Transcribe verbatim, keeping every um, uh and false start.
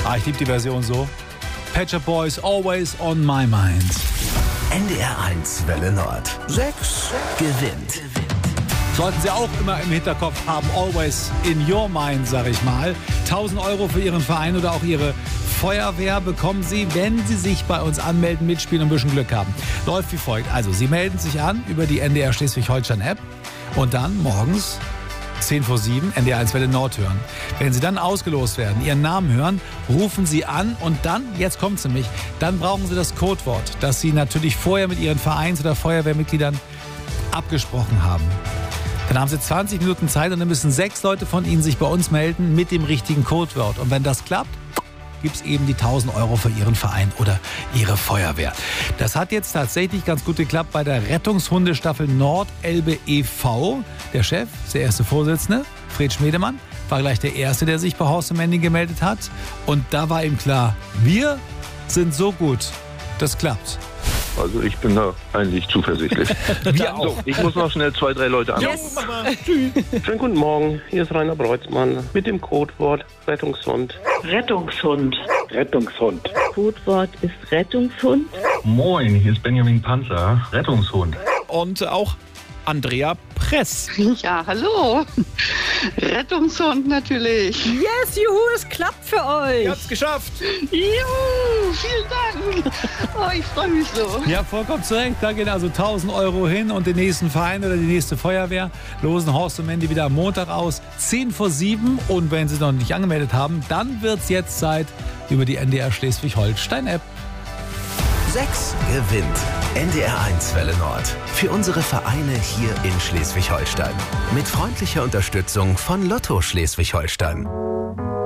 Ah, ich liebe die Version so. Pet Shop Boys, Always on My Mind. N D R eins Welle Nord. sechs gewinnt. Sollten Sie auch immer im Hinterkopf haben, always in your mind, sag ich mal. tausend Euro für Ihren Verein oder auch Ihre Feuerwehr bekommen Sie, wenn Sie sich bei uns anmelden, mitspielen und ein bisschen Glück haben. Läuft wie folgt. Also, Sie melden sich an über die N D R Schleswig-Holstein-App und dann morgens zehn vor sieben N D R eins Welle Nord hören. Wenn Sie dann ausgelost werden, Ihren Namen hören, rufen Sie an und dann, jetzt kommt es nämlich, dann brauchen Sie das Codewort, das Sie natürlich vorher mit Ihren Vereins- oder Feuerwehrmitgliedern abgesprochen haben. Dann haben Sie zwanzig Minuten Zeit und dann müssen sechs Leute von Ihnen sich bei uns melden mit dem richtigen Codewort. Und wenn das klappt, gibt es eben die tausend Euro für Ihren Verein oder Ihre Feuerwehr. Das hat jetzt tatsächlich ganz gut geklappt bei der Rettungshundestaffel Nordelbe e V Der Chef, der erste Vorsitzende, Fred Schmedemann, war gleich der Erste, der sich bei Horst und Mandy gemeldet hat. Und da war ihm klar, wir sind so gut, das klappt. Also ich bin da eigentlich zuversichtlich. Wir auch. So, ich muss noch schnell zwei, drei Leute anrufen. Yes. Tschüss. Schönen guten Morgen, hier ist Rainer Breutzmann mit dem Codewort Rettungshund. Rettungshund. Rettungshund. Codewort ist Rettungshund. Moin, hier ist Benjamin Panzer, Rettungshund. Und auch Andrea Press. Ja, hallo. Rettungshund natürlich. Yes, juhu, es klappt für euch. Ihr habt's geschafft. Juhu, vielen Dank. Oh, ich freue mich so. Ja, vollkommen zu Recht. Da gehen also tausend Euro hin und den nächsten Verein oder die nächste Feuerwehr losen Horst und Mandy wieder am Montag aus. zehn vor sieben. Und wenn Sie noch nicht angemeldet haben, dann wird's jetzt Zeit über die N D R Schleswig-Holstein-App. sechs gewinnt. N D R eins Welle Nord. Für unsere Vereine hier in Schleswig-Holstein. Mit freundlicher Unterstützung von Lotto Schleswig-Holstein.